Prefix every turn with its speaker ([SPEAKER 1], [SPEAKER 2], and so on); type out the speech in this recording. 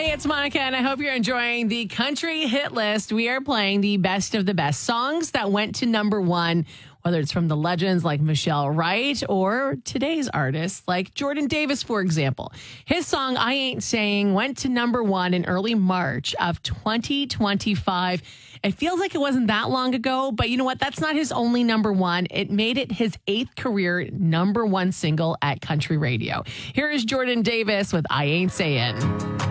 [SPEAKER 1] Hey, it's Monica, and I hope you're enjoying the country hit list. We are playing the best of the best songs that went to number one, whether it's from the legends like Michelle Wright or today's artists like Jordan Davis, for example. His song, I Ain't Saying, went to number one in early March of 2025. It feels like it wasn't that long ago, but you know what? That's not his only number one. It made it his 8th career number one single at country radio. Here is Jordan Davis with I Ain't Saying.